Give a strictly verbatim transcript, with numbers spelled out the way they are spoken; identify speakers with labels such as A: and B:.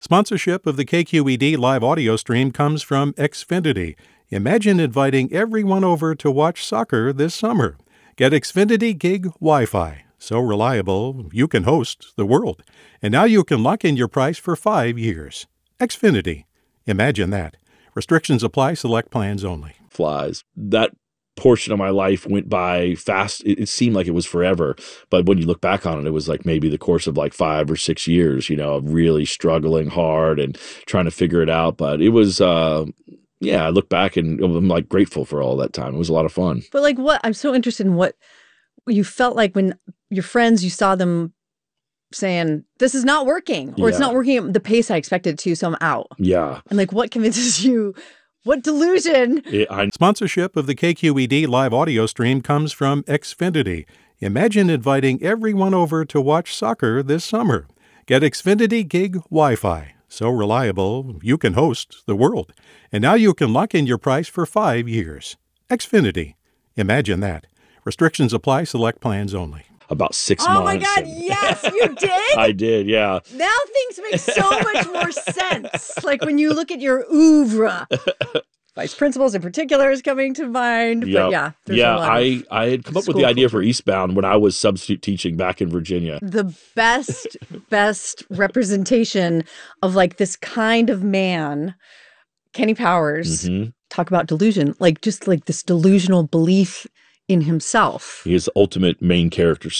A: Sponsorship of the K Q E D live audio stream comes from Xfinity. Imagine inviting everyone over to watch soccer this summer. Get Xfinity Gig Wi-Fi. So reliable, you can host the world. And now you can lock in your price for five years. Xfinity. Imagine that. Restrictions apply. Select plans only.
B: Flies. That portion of my life went by fast. It, it seemed like it was forever. But when you look back on it, it was like maybe the course of like five or six years, you know, of really struggling hard and trying to figure it out. But it was, uh, yeah, I look back and I'm like grateful for all that time. It was a lot of fun.
C: But like what, I'm so interested in what you felt like when your friends, you saw them saying, this is not working, or yeah. it's not working at the pace I expected it to, so I'm out.
B: Yeah.
C: And like, what convinces you? What delusion?
A: It, I... Sponsorship of the K Q E D live audio stream comes from Xfinity. Imagine inviting everyone over to watch soccer this summer. Get Xfinity Gig Wi-Fi. So reliable, you can host the world. And now you can lock in your price for five years. Xfinity. Imagine that. Restrictions apply. Select plans only.
B: About six
C: oh
B: months.
C: Oh my God,
B: and...
C: yes, you did?
B: I did, yeah.
C: Now things make so much more sense. Like when you look at your oeuvre. Vice principals in particular is coming to mind.
B: Yep.
C: But yeah, there's
B: yeah,
C: a lot
B: I, I had come up with the idea for Eastbound when I was substitute teaching back in Virginia.
C: The best, best representation of like this kind of man, Kenny Powers,
B: mm-hmm.
C: talk about delusion, like just like this delusional belief in himself.
B: He is the ultimate main character